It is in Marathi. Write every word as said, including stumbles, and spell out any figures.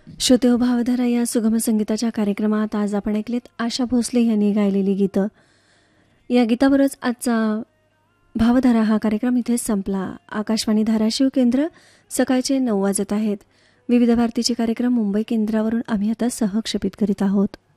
श्रोतेहो, भावधारा या सुगम संगीताच्या कार्यक्रमात आज आपण ऐकलेत आशा भोसले यांनी गायलेली गीतं. या गीतावरच आजचा भावधारा हा कार्यक्रम इथेच संपला. आकाशवाणी धाराशिव केंद्र, सकाळचे नऊ वाजत आहेत. विविध भारतीचे कार्यक्रम मुंबई केंद्रावरून आम्ही आता सहक्षेपित करीत आहोत.